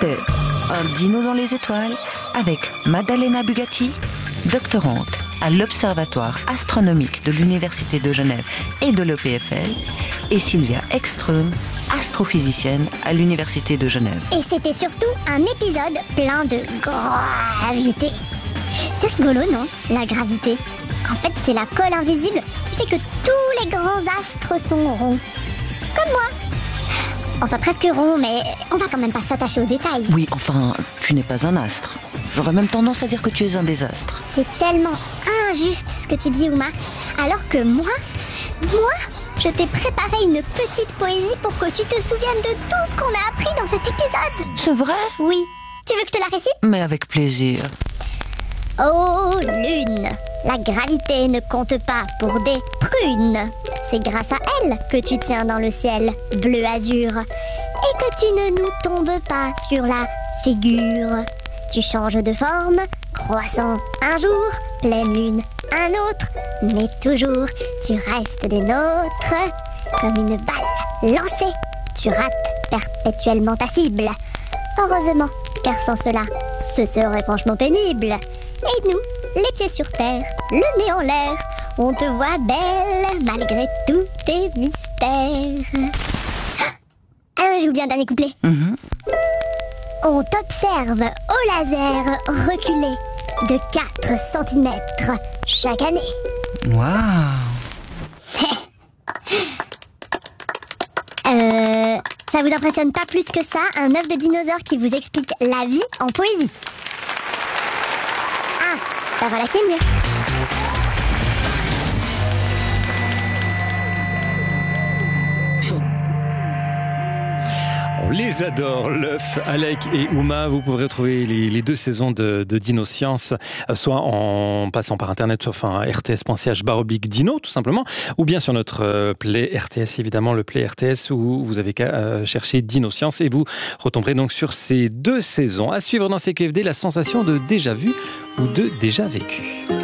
C'était Un dino dans les étoiles avec Maddalena Bugatti, doctorante à l'Observatoire astronomique de l'Université de Genève et de l'EPFL, et Sylvia Ekström, astrophysicienne à l'Université de Genève. Et c'était surtout un épisode plein de gravité. C'est rigolo, non? La gravité. En fait, c'est la colle invisible qui fait que tous les grands astres sont ronds. Comme moi. Enfin, presque ronds, mais on va quand même pas s'attacher aux détails. Oui, enfin, tu n'es pas un astre. J'aurais même tendance à dire que tu es un désastre. C'est tellement injuste ce que tu dis, Ouma. Alors que moi, je t'ai préparé une petite poésie pour que tu te souviennes de tout ce qu'on a appris dans cet épisode. C'est vrai? Oui. Tu veux que je te la récite? Mais avec plaisir. Oh lune, la gravité ne compte pas pour des prunes. C'est grâce à elle que tu tiens dans le ciel bleu azur et que tu ne nous tombes pas sur la figure. Tu changes de forme, croissant un jour, pleine lune un autre, mais toujours tu restes des nôtres. Comme une balle lancée, tu rates perpétuellement ta cible. Heureusement, car sans cela, ce serait franchement pénible. Et nous, les pieds sur terre, le nez en l'air, on te voit belle malgré tous tes mystères. Ah, j'ai oublié un dernier couplet. On t'observe au laser reculé de 4 cm chaque année. Waouh! Ça vous impressionne pas plus que ça, un œuf de dinosaure qui vous explique la vie en poésie? Ah, bah voilà qui est mieux. On les adore, l'œuf, Alec et Ouma. Vous pourrez retrouver les 2 saisons de Dinoscience, soit en passant par internet, soit rts.ch/dino, tout simplement, ou bien sur notre Play RTS, évidemment, le Play RTS, où vous avez qu'à chercher Dinoscience et vous retomberez donc sur ces 2 saisons. À suivre dans CQFD, la sensation de déjà vu ou de déjà vécu.